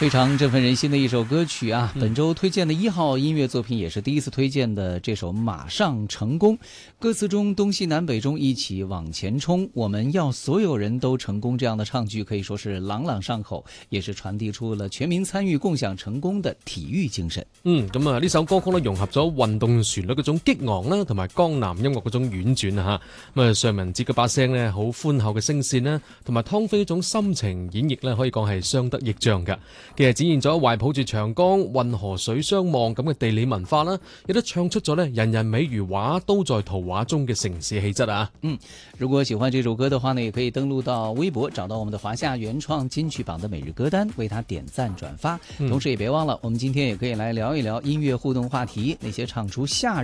非常振奋人心的一首歌曲啊！本周推荐的1号音乐作品，也是第一次推荐的这首《马上成功》。歌词中东西南北中一起往前冲，我們要所有人都成功，這樣的唱句可以說是朗朗上口，也是傳遞出了全民參與共享成功的體育精神。 咁啊呢首歌曲咧融合咗運動旋律嗰種激昂啦，同埋江南音樂嗰種婉轉啊嚇。咁啊尚雯婕嗰把聲咧好寬厚嘅聲線啦，同埋湯菲嗰種心情演繹咧，可以講係相得益彰㗎。其實展現咗懷抱住長江運河水相望咁嘅地理文化啦，亦都唱出咗咧人人美如畫，都在圖畫中嘅城市氣質啊。 如果喜歡這首歌的話呢，也可以登錄到微博，找到我們的華夏原創金曲榜的每日歌單，為它點讚轉發。同時也別忘了，我們今天也可以來聊一聊音樂互動話題，那些唱出夏日